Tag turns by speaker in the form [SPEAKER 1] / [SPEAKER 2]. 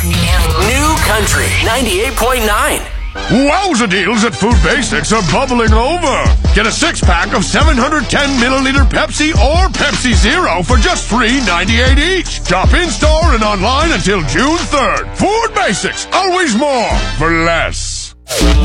[SPEAKER 1] New Country 98.9.
[SPEAKER 2] Wowza deals at Food Basics are bubbling over. Get a six-pack of 710-milliliter Pepsi or Pepsi Zero for just $3.98 each. Shop in-store and online until June 3rd. Food Basics, always more for less.